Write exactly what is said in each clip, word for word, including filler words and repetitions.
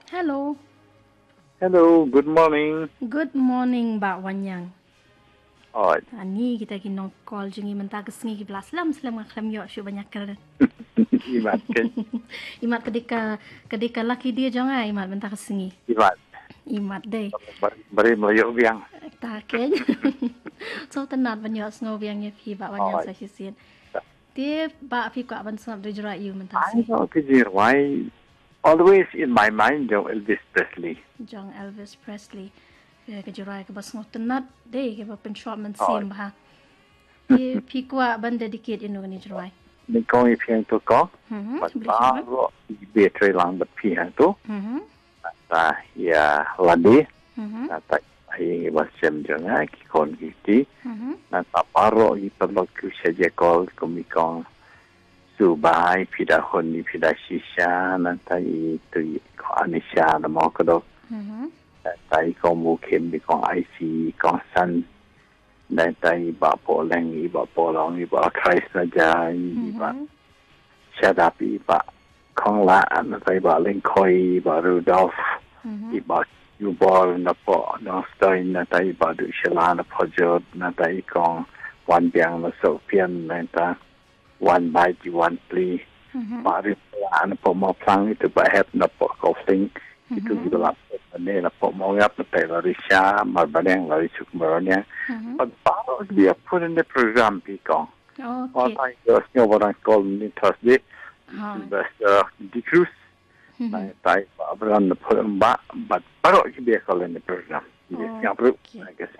Hello. Hello, good morning. Good morning, Mbak Wanyang. Alright. Ani kita kini call jengi mentah kesengi belas lam selam ngaklam yo syu banyak ker. Imat kan? Imat kedika kedika laki dia jangan imat mentah kesengi. Imat. Imat deh. Bari melayuk biang. Tak ken. So tenat banyak snow biangnya pi Mbak Wanyang saya sisian. Dia Mbak pi kuat ban snap de jerat you mentah I kesengi. know kejir why always in my mind Jong Elvis Presley. Jong Elvis Presley. Ke kejurai ke bas ngau tenat deh ke pen shot men sim ha. Pi pi kuat ban dedicate inu ni jerai. Ni kong i piang tu ko. Mhm. But baru be tre lang but pi hang tu. Mhm. Ta ya ladi. Mhm. Ta ai was sem jong ai ki kon ki ti. Mhm. Na ta paro i perlo ku saja kol ko mi kong subai pida hon ni pida shisha na ta i tu ko anisha na mo ko do. Mhm. tại con mua kem đi con I C con san tại tại bà bộ lên ý bà bộ lòng ý bà Christ là ra ý bà set up ý bà con lạ nó tại bà lên coi ý bà Rudolph ý bà yêu bà nó bộ nó stein nó tại bà được xe la nó phô chốt nó tại con hoàn biang nó sầu phiên nó ta one bite one plea bà được la nó bộ mò phăng ý bà hẹp nó bộ cầu sinh itu juga lapor ni lapor mau ngap na pela risha marbadeng la risuk maranya pag paro dia put in the program pi kong all time was no what I call ni Thursday best uh di cruise na tai abran na put ba but paro dia call in the program dia ngapru I guess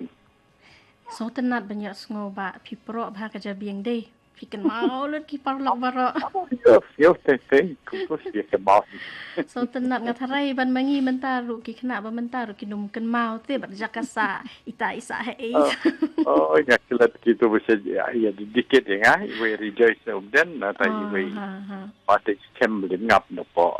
so tenat banyak sngo ba pi pro ba ka jabieng deh pi kan mau lut ki parlok baro yo yo te te kus dia ke mau so tenat ngatharai ban mangi mentaru ki kena ba mentaru ki num kan mau te bar jakasa ita isa he oh ya kelat gitu bisa ya dikit ya ngai we rejoice of den na tai we pati kembelin ngap no po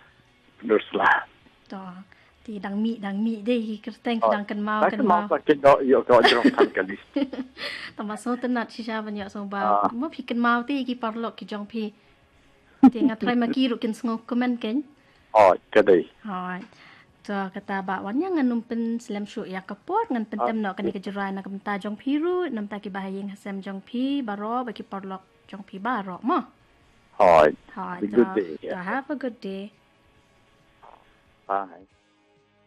nusla to ti dang mi dang mi deh kerteng dang kan mau kan mau mau kan do yo ko jong kan kalis tama so tenat sisa banyak so ba mo pi kan mau ti ki parlok ki jong pi ti ngatharai maki ru kin sngo komen ken oh kadai hai to kata ba wan yang nganum pen slam shu ya kapot ngan pen tem no kan ke jerai na kam ta jong piru nam ta ki bahayeng hasem jong pi baro ba ki parlok jong pi baro mo hai hai good day to have a good day bye